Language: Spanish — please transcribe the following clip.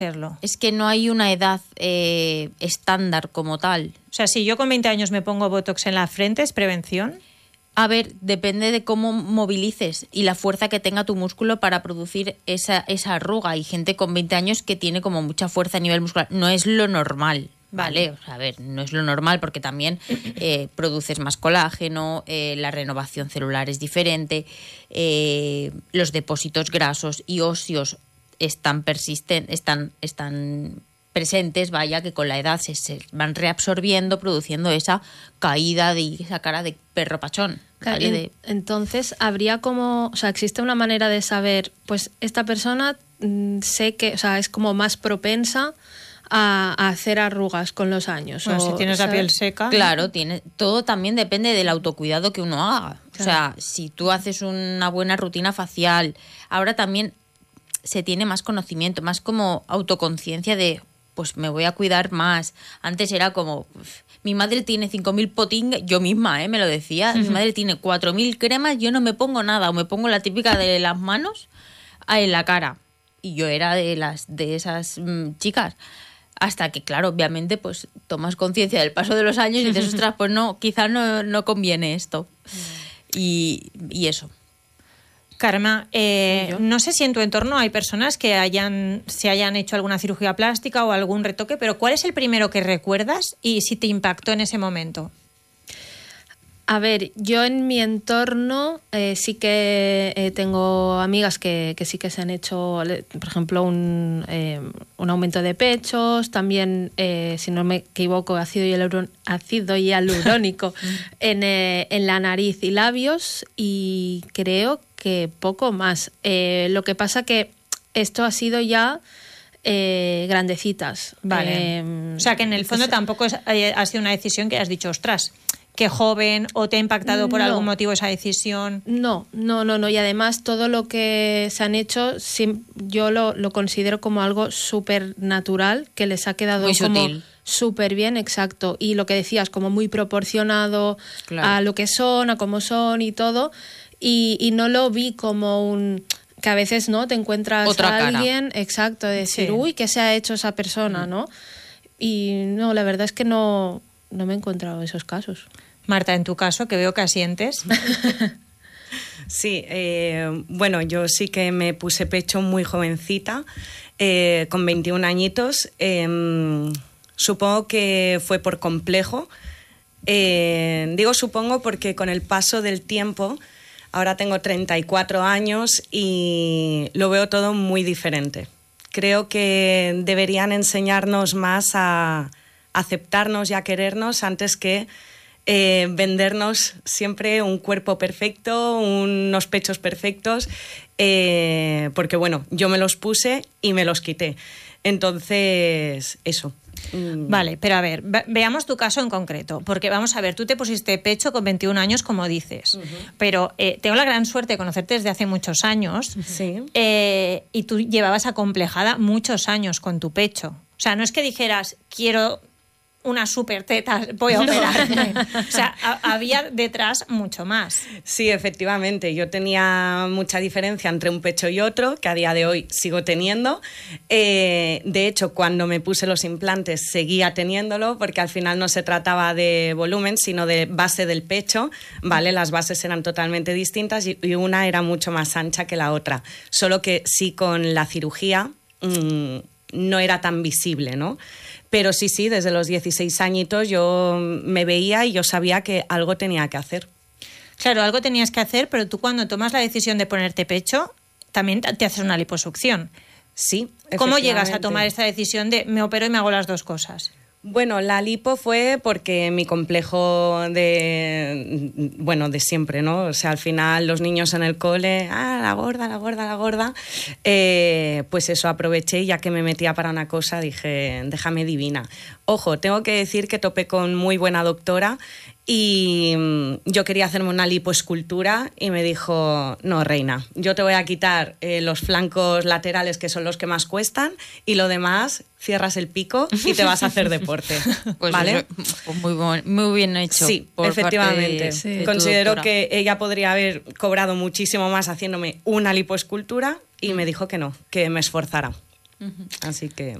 hacerlo? Es que no hay una edad estándar como tal. O sea, si yo con 20 años me pongo Botox en la frente, ¿es prevención? A ver, depende de cómo movilices y la fuerza que tenga tu músculo para producir esa arruga. Hay gente con 20 años que tiene como mucha fuerza a nivel muscular. No es lo normal, ¿vale? O sea, a ver, no es lo normal porque también produces más colágeno, la renovación celular es diferente, los depósitos grasos y óseos están presentes, vaya, que con la edad se van reabsorbiendo, produciendo esa caída de esa cara de perro pachón. ¿Vale? Entonces, habría como, o sea, existe una manera de saber, pues esta persona sé que, o sea, es como más propensa a hacer arrugas con los años. Bueno, si tienes la piel seca. Claro, todo también depende del autocuidado que uno haga. Claro. O sea, si tú haces una buena rutina facial, ahora también se tiene más conocimiento, más como autoconciencia de pues me voy a cuidar más. Antes era como, mi madre tiene 5.000 potingues, yo misma me lo decía, mi madre tiene 4.000 cremas, yo no me pongo nada, o me pongo la típica de las manos en la cara. Y yo era de esas chicas. Hasta que, claro, obviamente, pues tomas conciencia del paso de los años y dices, ostras, pues no, quizás no conviene esto. Y eso. Karma, no sé si en tu entorno hay personas que se hayan hecho alguna cirugía plástica o algún retoque, pero ¿cuál es el primero que recuerdas y si te impactó en ese momento? A ver, yo en mi entorno sí que tengo amigas que sí que se han hecho, por ejemplo, un aumento de pechos, también, si no me equivoco, ácido hialurónico en la nariz y labios, y creo que poco más. Lo que pasa que esto ha sido ya grandecitas. Vale. O sea, que en el fondo tampoco ha sido una decisión que has dicho, ostras, qué joven, o te ha impactado por algún motivo esa decisión. No. Y además todo lo que se han hecho, yo lo considero como algo súper natural, que les ha quedado muy como sutil. Súper bien, exacto. Y lo que decías, como muy proporcionado, claro, a lo que son, a cómo son y todo. Y no lo vi como que a veces no te encuentras otra a alguien, cara. exacto, de decir, Sí. uy, ¿qué se ha hecho esa persona? ¿No? Y no, la verdad es que no me he encontrado esos casos. Marta, en tu caso, que veo que asientes. Sí, bueno, yo sí que me puse pecho muy jovencita, con 21 añitos. Supongo que fue por complejo. Digo supongo porque con el paso del tiempo, ahora tengo 34 años y lo veo todo muy diferente. Creo que deberían enseñarnos más a aceptarnos y a querernos antes que vendernos siempre un cuerpo perfecto, unos pechos perfectos, porque bueno, yo me los puse y me los quité. Entonces, eso. Vale, pero a ver, veamos tu caso en concreto, porque vamos a ver, tú te pusiste pecho con 21 años, como dices, pero tengo la gran suerte de conocerte desde hace muchos años, sí. Y tú llevabas acomplejada muchos años con tu pecho. O sea, no es que dijeras, quiero una super teta, voy a operarme. O sea, había detrás mucho más. Sí, efectivamente. Yo tenía mucha diferencia entre un pecho y otro, que a día de hoy sigo teniendo. De hecho, cuando me puse los implantes seguía teniéndolo, porque al final no se trataba de volumen, sino de base del pecho, ¿vale? Las bases eran totalmente distintas y una era mucho más ancha que la otra. Solo que sí, con la cirugía no era tan visible, ¿no? Pero sí, desde los 16 añitos yo me veía y yo sabía que algo tenía que hacer. Claro, algo tenías que hacer, pero tú cuando tomas la decisión de ponerte pecho, también te haces una liposucción. Sí, ¿Cómo llegas a tomar esta decisión de me opero y me hago las dos cosas? Bueno, la lipo fue porque mi complejo de siempre, ¿no? O sea, al final los niños en el cole, la gorda, pues eso, aproveché, ya que me metía para una cosa, dije, déjame divina. Ojo, tengo que decir que topé con muy buena doctora y yo quería hacerme una lipoescultura y me dijo, no, reina, yo te voy a quitar los flancos laterales, que son los que más cuestan, y lo demás cierras el pico y te vas a hacer deporte. Pues ¿vale? Pues muy bien hecho. Sí, por efectivamente. parte de Considero tu que ella podría haber cobrado muchísimo más haciéndome una lipoescultura y me dijo que no, que me esforzara. Así que